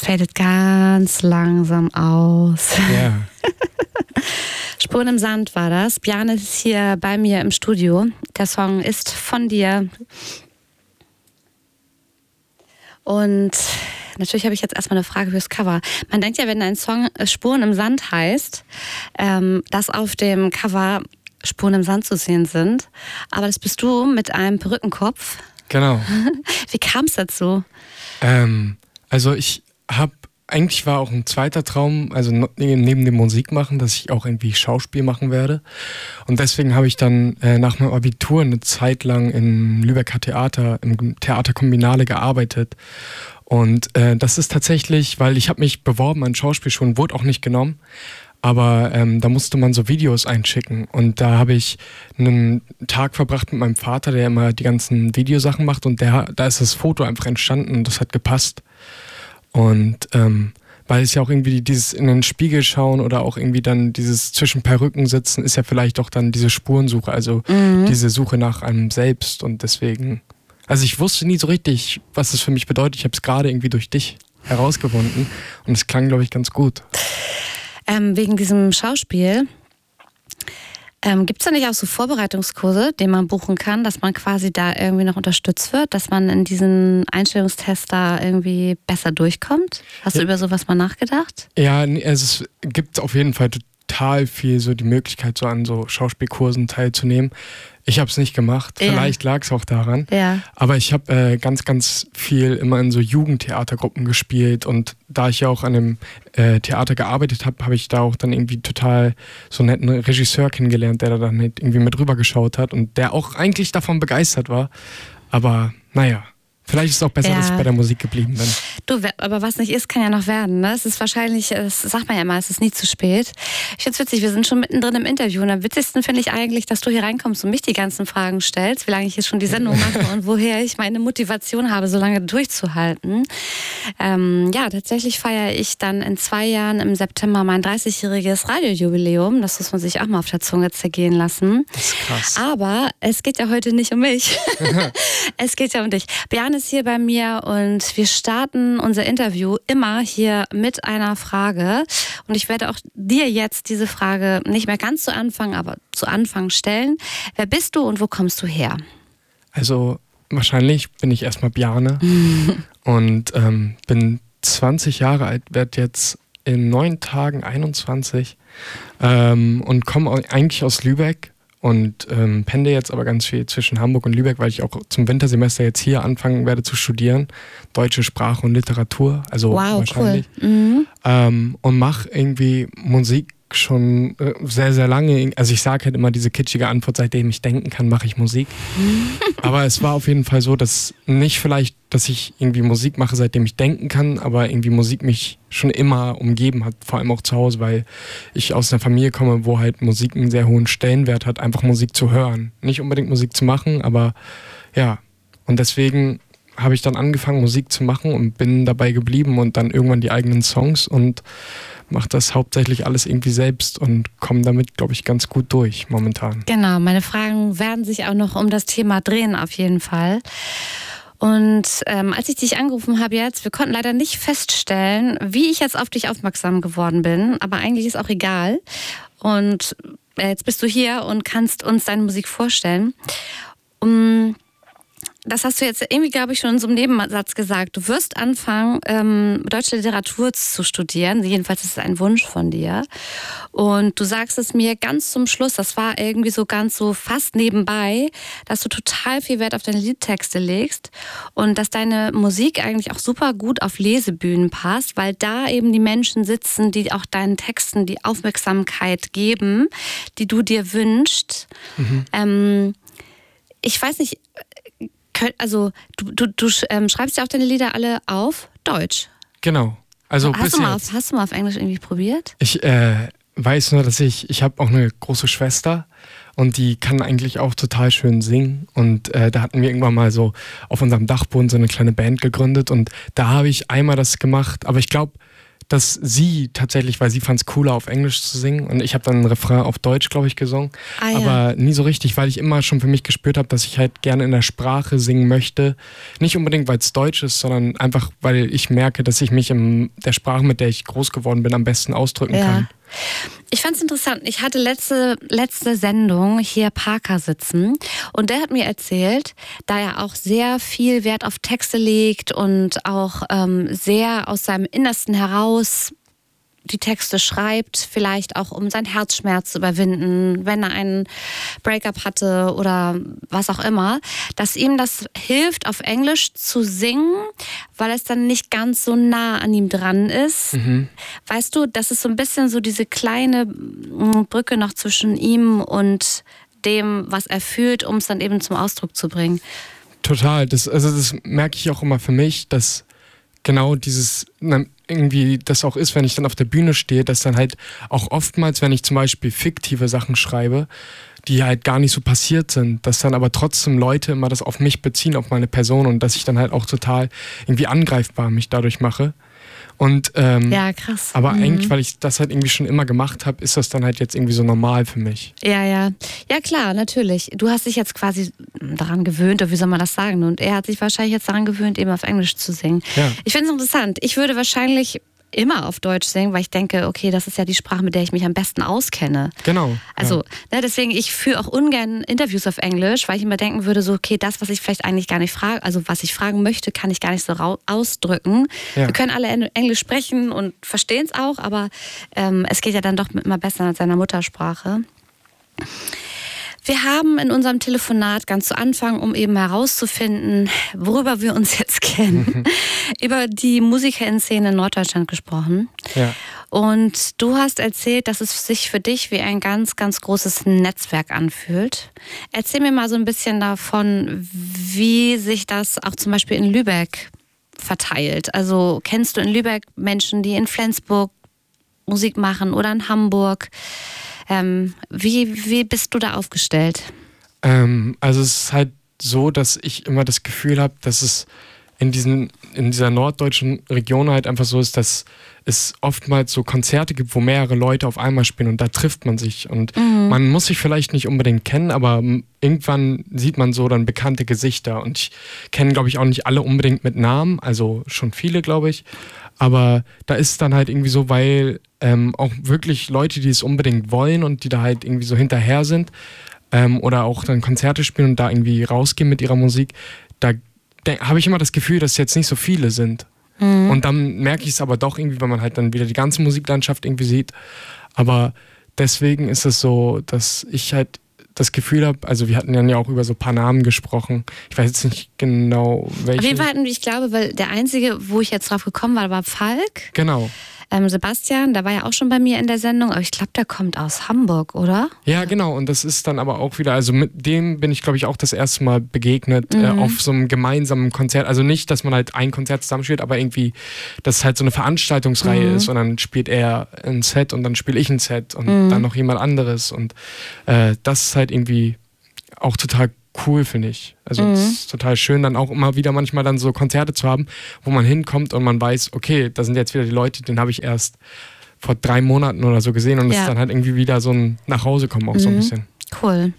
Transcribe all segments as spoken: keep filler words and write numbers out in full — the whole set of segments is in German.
fadet ganz langsam aus. Ja. Spuren im Sand war das. Bjarne ist hier bei mir im Studio. Der Song ist von dir. Und natürlich habe ich jetzt erstmal eine Frage fürs Cover. Man denkt ja, wenn ein Song Spuren im Sand heißt, ähm, dass auf dem Cover Spuren im Sand zu sehen sind. Aber das bist du mit einem Perückenkopf. Genau. Wie kam es dazu? Ähm, also ich habe, eigentlich war auch ein zweiter Traum, also neben dem Musikmachen, dass ich auch irgendwie Schauspiel machen werde. Und deswegen habe ich dann äh, nach meinem Abitur eine Zeit lang im Lübecker Theater, im Theater Kombinale gearbeitet. Und äh, das ist tatsächlich, weil ich habe mich beworben an Schauspielschulen, wurde auch nicht genommen. Aber ähm, da musste man so Videos einschicken. Und da habe ich einen Tag verbracht mit meinem Vater, der immer die ganzen Videosachen macht. Und der, da ist das Foto einfach entstanden und das hat gepasst. Und ähm, weil es ja auch irgendwie dieses in den Spiegel schauen oder auch irgendwie dann dieses zwischen Perücken sitzen, ist ja vielleicht auch dann diese Spurensuche, also mhm. diese Suche nach einem selbst. Und deswegen, also ich wusste nie so richtig, was das für mich bedeutet. Ich habe es gerade irgendwie durch dich herausgefunden. Und es klang, glaube ich, ganz gut. Ähm, wegen diesem Schauspiel, ähm, gibt es da nicht auch so Vorbereitungskurse, die man buchen kann, dass man quasi da irgendwie noch unterstützt wird, dass man in diesen Einstellungstests da irgendwie besser durchkommt? Hast ja. du über sowas mal nachgedacht? Ja, also es gibt auf jeden Fall total viel so die Möglichkeit, so an so Schauspielkursen teilzunehmen. Ich habe es nicht gemacht, ja. vielleicht lag es auch daran, ja. aber ich habe äh, ganz, ganz viel immer in so Jugendtheatergruppen gespielt und da ich ja auch an einem äh, Theater gearbeitet habe, habe ich da auch dann irgendwie total so einen netten Regisseur kennengelernt, der da dann halt irgendwie mit rüber geschaut hat und der auch eigentlich davon begeistert war, aber naja. Vielleicht ist es auch besser, ja. dass ich bei der Musik geblieben bin. Du, aber was nicht ist, kann ja noch werden. Ne? Es ist wahrscheinlich, das sagt man ja immer, es ist nie zu spät. Ich finde es witzig, wir sind schon mittendrin im Interview. Und am witzigsten finde ich eigentlich, dass du hier reinkommst und mich die ganzen Fragen stellst, wie lange ich jetzt schon die Sendung mache und woher ich meine Motivation habe, so lange durchzuhalten. Ähm, ja, tatsächlich feiere ich dann in zwei Jahren im September mein dreißigjähriges Radiojubiläum. Das muss man sich auch mal auf der Zunge zergehen lassen. Das ist krass. Aber es geht ja heute nicht um mich. Es geht ja um dich. Bjarne ist hier bei mir und wir starten unser Interview immer hier mit einer Frage. Und ich werde auch dir jetzt diese Frage nicht mehr ganz zu Anfang, aber zu Anfang stellen. Wer bist du und wo kommst du her? Also wahrscheinlich bin ich erstmal Bjarne und ähm, bin zwanzig Jahre alt, werde jetzt in neun Tagen einundzwanzig ähm, und komme eigentlich aus Lübeck. Und ähm, pendel jetzt aber ganz viel zwischen Hamburg und Lübeck, weil ich auch zum Wintersemester jetzt hier anfangen werde zu studieren. Deutsche Sprache und Literatur, also wow, wahrscheinlich. Cool. Mhm. Ähm, und mache irgendwie Musik schon äh, sehr, sehr lange. Also ich sage halt immer diese kitschige Antwort, seitdem ich denken kann, mache ich Musik. Aber es war auf jeden Fall so, dass nicht vielleicht, dass ich irgendwie Musik mache, seitdem ich denken kann, aber irgendwie Musik mich schon immer umgeben hat, vor allem auch zu Hause, weil ich aus einer Familie komme, wo halt Musik einen sehr hohen Stellenwert hat, einfach Musik zu hören. Nicht unbedingt Musik zu machen, aber ja. Und deswegen habe ich dann angefangen, Musik zu machen und bin dabei geblieben und dann irgendwann die eigenen Songs und mache das hauptsächlich alles irgendwie selbst und komme damit, glaube ich, ganz gut durch momentan. Genau, meine Fragen werden sich auch noch um das Thema drehen auf jeden Fall. Und ähm, als ich dich angerufen habe jetzt, wir konnten leider nicht feststellen, wie ich jetzt auf dich aufmerksam geworden bin, aber eigentlich ist auch egal. Und äh, jetzt bist du hier und kannst uns deine Musik vorstellen. Um Das hast du jetzt irgendwie, glaube ich, schon in so einem Nebensatz gesagt. Du wirst anfangen, ähm, deutsche Literatur zu studieren. Jedenfalls ist es ein Wunsch von dir. Und du sagst es mir ganz zum Schluss, das war irgendwie so ganz so fast nebenbei, dass du total viel Wert auf deine Liedtexte legst und dass deine Musik eigentlich auch super gut auf Lesebühnen passt, weil da eben die Menschen sitzen, die auch deinen Texten die Aufmerksamkeit geben, die du dir wünschst. Mhm. Ähm, ich weiß nicht... Also du, du, du ähm, schreibst ja auch deine Lieder alle auf Deutsch. Genau. Also hast, du mal auf, hast du mal auf Englisch irgendwie probiert? Ich äh, weiß nur, dass ich, ich habe auch eine große Schwester und die kann eigentlich auch total schön singen. Und äh, da hatten wir irgendwann mal so auf unserem Dachboden so eine kleine Band gegründet und da habe ich einmal das gemacht. Aber ich glaube, dass sie tatsächlich, weil sie fand es cooler auf Englisch zu singen und ich habe dann ein Refrain auf Deutsch, glaube ich, gesungen, Ah, ja. aber nie so richtig, weil ich immer schon für mich gespürt habe, dass ich halt gerne in der Sprache singen möchte. Nicht unbedingt, weil es Deutsch ist, sondern einfach, weil ich merke, dass ich mich in der Sprache, mit der ich groß geworden bin, am besten ausdrücken Ja. kann. Ich fand es interessant. Ich hatte letzte, letzte Sendung hier Parker sitzen und der hat mir erzählt, da er auch sehr viel Wert auf Texte legt und auch ähm, sehr aus seinem Innersten heraus die Texte schreibt, vielleicht auch um seinen Herzschmerz zu überwinden, wenn er einen Breakup hatte oder was auch immer, dass ihm das hilft, auf Englisch zu singen, weil es dann nicht ganz so nah an ihm dran ist. Mhm. Weißt du, das ist so ein bisschen so diese kleine Brücke noch zwischen ihm und dem, was er fühlt, um es dann eben zum Ausdruck zu bringen. Total. Das, also das merke ich auch immer für mich, dass genau dieses na, irgendwie das auch ist, wenn ich dann auf der Bühne stehe, dass dann halt auch oftmals, wenn ich zum Beispiel fiktive Sachen schreibe, die halt gar nicht so passiert sind, dass dann aber trotzdem Leute immer das auf mich beziehen, auf meine Person und dass ich dann halt auch total irgendwie angreifbar mich dadurch mache. Und, ähm, Ja, krass. aber Mhm. eigentlich, weil ich das halt irgendwie schon immer gemacht habe, ist das dann halt jetzt irgendwie so normal für mich. Ja, ja. Ja, klar, natürlich. Du hast dich jetzt quasi daran gewöhnt, oder wie soll man das sagen? Und er hat sich wahrscheinlich jetzt daran gewöhnt, eben auf Englisch zu singen. Ja. Ich finde es interessant. Ich würde wahrscheinlich immer auf Deutsch singen, weil ich denke, okay, das ist ja die Sprache, mit der ich mich am besten auskenne. Genau. Also, ja. ne, deswegen, ich führe auch ungern Interviews auf Englisch, weil ich immer denken würde, so, okay, das, was ich vielleicht eigentlich gar nicht frage, also was ich fragen möchte, kann ich gar nicht so rau- ausdrücken. Ja. Wir können alle en- Englisch sprechen und verstehen es auch, aber ähm, es geht ja dann doch immer besser als seiner Muttersprache. Wir haben in unserem Telefonat ganz zu Anfang, um eben herauszufinden, worüber wir uns jetzt kennen, über die Musikerinnen-Szene in Norddeutschland gesprochen. Ja. Und du hast erzählt, dass es sich für dich wie ein ganz, ganz großes Netzwerk anfühlt. Erzähl mir mal so ein bisschen davon, wie sich das auch zum Beispiel in Lübeck verteilt. Also kennst du in Lübeck Menschen, die in Flensburg Musik machen oder in Hamburg? Ähm, wie, wie bist du da aufgestellt? Ähm, also es ist halt so, dass ich immer das Gefühl habe, dass es in, diesen, in dieser norddeutschen Region halt einfach so ist, dass es oftmals so Konzerte gibt, wo mehrere Leute auf einmal spielen und da trifft man sich. Und mhm. man muss sich vielleicht nicht unbedingt kennen, aber irgendwann sieht man so dann bekannte Gesichter. Und ich kenne, glaube ich, auch nicht alle unbedingt mit Namen, also schon viele, glaube ich. Aber da ist es dann halt irgendwie so, weil ähm, auch wirklich Leute, die es unbedingt wollen und die da halt irgendwie so hinterher sind ähm, oder auch dann Konzerte spielen und da irgendwie rausgehen mit ihrer Musik, da habe ich immer das Gefühl, dass es jetzt nicht so viele sind. Mhm. Und dann merke ich es aber doch irgendwie, wenn man halt dann wieder die ganze Musiklandschaft irgendwie sieht. Aber deswegen ist es so, dass ich halt das Gefühl habe, also wir hatten ja auch über so ein paar Namen gesprochen. Ich weiß jetzt nicht genau, welche. Auf jeden Fall hatten wir, ich glaube, weil der einzige, wo ich jetzt drauf gekommen war, war Falk. Genau. Ähm, Sebastian, der war ja auch schon bei mir in der Sendung, aber ich glaube, der kommt aus Hamburg, oder? Ja, genau. Und das ist dann aber auch wieder, also mit dem bin ich, glaube ich, auch das erste Mal begegnet, mhm. äh, auf so einem gemeinsamen Konzert. Also nicht, dass man halt ein Konzert zusammenspielt, aber irgendwie, dass es halt so eine Veranstaltungsreihe mhm. ist und dann spielt er ein Set und dann spiele ich ein Set und mhm. dann noch jemand anderes. Und äh, das ist halt irgendwie auch total cool, finde ich. Also es mhm. ist total schön, dann auch immer wieder manchmal dann so Konzerte zu haben, wo man hinkommt und man weiß, okay, da sind jetzt wieder die Leute, den habe ich erst vor drei Monaten oder so gesehen und es ja. ist dann halt irgendwie wieder so ein Nachhausekommen auch mhm. so ein bisschen. Cool.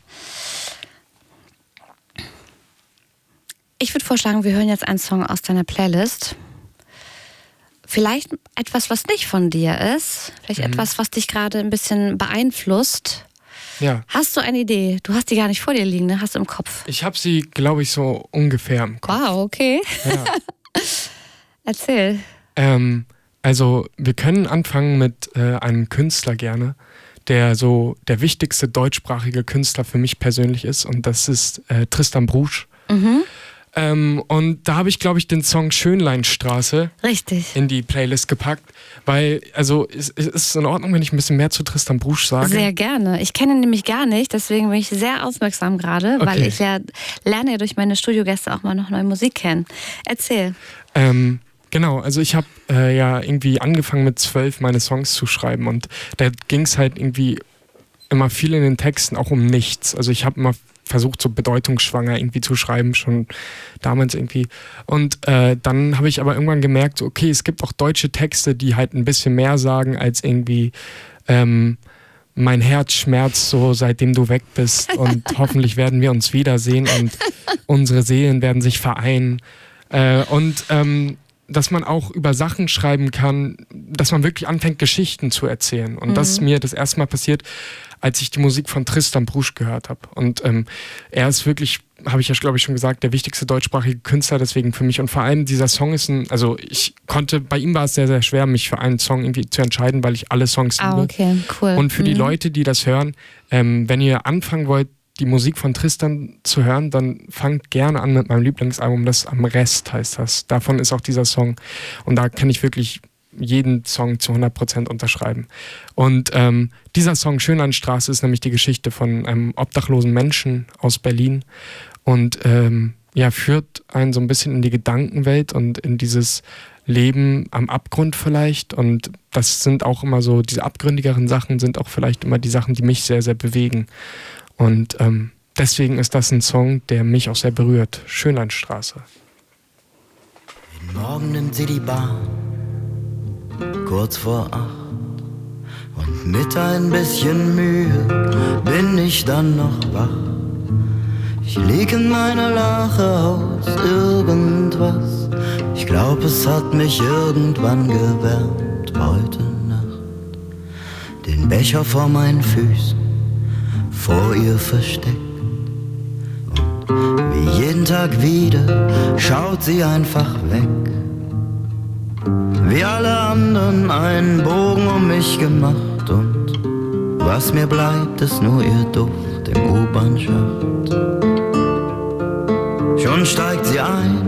Ich würde vorschlagen, wir hören jetzt einen Song aus deiner Playlist. Vielleicht etwas, was nicht von dir ist. Vielleicht mhm. etwas, was dich gerade ein bisschen beeinflusst. Ja. Hast du eine Idee? Du hast die gar nicht vor dir liegen, ne? Hast du im Kopf? Ich habe sie, glaube ich, so ungefähr im Kopf. Wow, okay. Ja. Erzähl. Ähm, also wir können anfangen mit äh, einem Künstler gerne, der so der wichtigste deutschsprachige Künstler für mich persönlich ist und das ist äh, Tristan Brusch. Mhm. Ähm, und da habe ich, glaube ich, den Song Schönleinstraße Richtig. in die Playlist gepackt, weil, also es ist, ist in Ordnung, wenn ich ein bisschen mehr zu Tristan Brusch sage? Sehr gerne. Ich kenne ihn nämlich gar nicht, deswegen bin ich sehr aufmerksam gerade, Okay. weil ich ja lerne ja durch meine Studiogäste auch mal noch neue Musik kennen. Erzähl. Ähm, genau, also ich habe äh, ja irgendwie angefangen mit zwölf meine Songs zu schreiben und da ging es halt irgendwie immer viel in den Texten auch um nichts. Also ich habe immer versucht, so bedeutungsschwanger irgendwie zu schreiben, schon damals irgendwie. Und äh, dann habe ich aber irgendwann gemerkt, okay, es gibt auch deutsche Texte, die halt ein bisschen mehr sagen als irgendwie ähm, mein Herz schmerzt so, seitdem du weg bist und hoffentlich werden wir uns wiedersehen und unsere Seelen werden sich vereinen. Äh, und ähm, dass man auch über Sachen schreiben kann, dass man wirklich anfängt, Geschichten zu erzählen. Und mhm. das ist mir das erste Mal passiert, als ich die Musik von Tristan Brusch gehört habe. Und ähm, er ist wirklich, habe ich ja glaube ich schon gesagt, der wichtigste deutschsprachige Künstler deswegen für mich. Und vor allem dieser Song ist ein, also ich konnte, bei ihm war es sehr, sehr schwer, mich für einen Song irgendwie zu entscheiden, weil ich alle Songs liebe. Ah, okay, cool. Und für mhm. die Leute, die das hören, ähm, wenn ihr anfangen wollt, die Musik von Tristan zu hören, dann fangt gerne an mit meinem Lieblingsalbum, das Am Rest heißt das. Davon ist auch dieser Song. Und da kann ich wirklich jeden Song zu hundert Prozent unterschreiben. Und ähm, dieser Song Schönlandstraße ist nämlich die Geschichte von einem obdachlosen Menschen aus Berlin und ähm, ja, führt einen so ein bisschen in die Gedankenwelt und in dieses Leben am Abgrund vielleicht. Und das sind auch immer so, diese abgründigeren Sachen sind auch vielleicht immer die Sachen, die mich sehr, sehr bewegen. Und ähm, deswegen ist das ein Song, der mich auch sehr berührt. Schönlandstraße. Jeden Morgen nimmt sie die Bahn, kurz vor acht. Und mit ein bisschen Mühe bin ich dann noch wach. Ich lieg in meiner Lache aus irgendwas. Ich glaub, es hat mich irgendwann gewärmt. Heute Nacht den Becher vor meinen Füßen, vor ihr versteckt. Und wie jeden Tag wieder schaut sie einfach weg. Wie alle anderen einen Bogen um mich gemacht. Und was mir bleibt, ist nur ihr Duft im U-Bahn-Schacht. Schon steigt sie ein